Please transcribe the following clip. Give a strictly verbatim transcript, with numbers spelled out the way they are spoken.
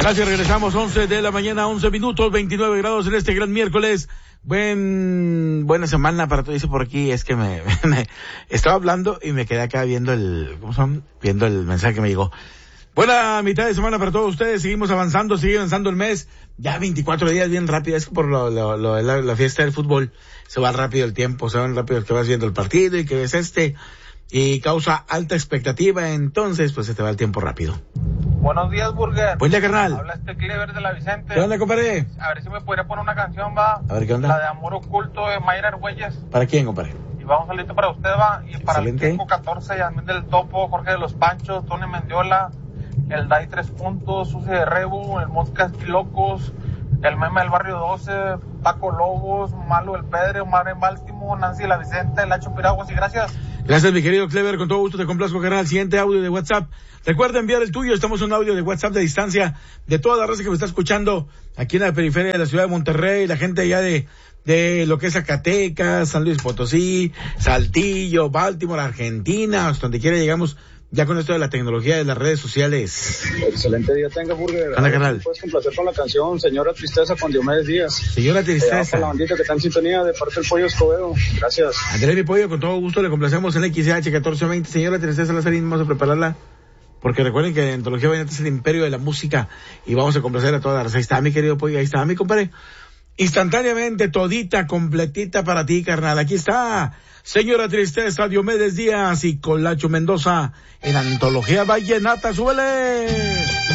Gracias, regresamos once de la mañana, once minutos, veintinueve grados en este gran miércoles. Buen, buena semana para todo. Dice por aquí, es que me, me estaba hablando y me quedé acá viendo el, ¿cómo son? Viendo el mensaje que me llegó. Buena mitad de semana para todos ustedes. Seguimos avanzando, sigue avanzando el mes. Ya veinticuatro días, bien rápido. Es que por lo, lo, lo la, la fiesta del fútbol se va rápido el tiempo, se va rápido que vas viendo el partido y que ves este y causa alta expectativa. Entonces, pues se te va el tiempo rápido. Buenos días, Burger. Buen día, carnal. Habla este Clever de la Vicente. ¿Qué onda, compadre? A ver si me podría poner una canción, va. A ver, ¿qué onda? La de Amor Oculto de Mayra Argüelles. ¿Para quién, compadre? Y vamos a listo para usted, va. Y para Excelente. el Kiko catorce, Yasmín del Topo, Jorge de los Panchos, Tony Mendiola, el Dai Tres Puntos, Susi de Rebu, el Moscas Locos, el Meme del Barrio doce, Paco Lobos, Malo el Pedro, Omar en Baltimore, Nancy de la Vicente, Lacho Piraguas y gracias. Gracias, mi querido Clever, con todo gusto te complazco, carnal. Siguiente audio de WhatsApp. Recuerda enviar el tuyo, estamos en un audio de WhatsApp de distancia de toda la raza que me está escuchando aquí en la periferia de la ciudad de Monterrey, la gente allá de, de lo que es Zacatecas, San Luis Potosí, Saltillo, Baltimore, Argentina, hasta donde quiera llegamos ya con esto de la tecnología de las redes sociales. Excelente día tenga, Burger. Anda, carnal. Puedes complacer con la canción Señora Tristeza con Diomedes Díaz. Señora Tristeza. Para la bandita que está en sintonía de parte del Pollo Escobedo. Gracias. Andrés, mi pollo, con todo gusto le complacemos en X H catorce veinte. Señora Tristeza, la serie vamos a prepararla. Porque recuerden que Antología Vallenata es el imperio de la música y vamos a complacer a todas las. Ahí está, mi querido pollo, ahí está, mi compadre. Instantáneamente, todita, completita para ti, carnal. Aquí está Señora Tristeza, Diomedes Díaz y Colacho Mendoza en Antología Vallenata. ¡Súbele!